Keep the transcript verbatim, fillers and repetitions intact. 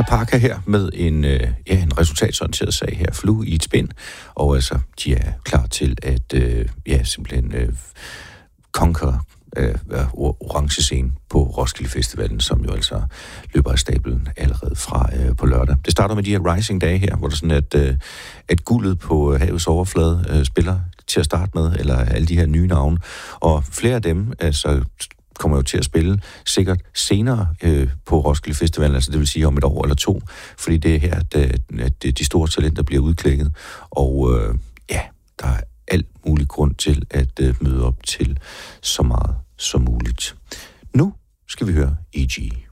Parker her med en, øh, ja, en resultatsorienteret sag her, Flue i et spind, og altså, de er klar til at, øh, ja, simpelthen øh, conquer øh, orange scene på Roskilde Festivalen, som jo altså løber af stablen allerede fra øh, på lørdag. Det starter med de her rising-dage her, hvor der sådan at, øh, at guldet på havets overflade øh, spiller til at starte med, eller alle de her nye navne, og flere af dem, altså kommer jo til at spille sikkert senere øh, på Roskilde Festival, altså det vil sige om et år eller to, fordi det er her, at, at de store talenter bliver udklækket, og øh, ja, der er alt mulig grund til at øh, møde op til så meget som muligt. Nu skal vi høre E G.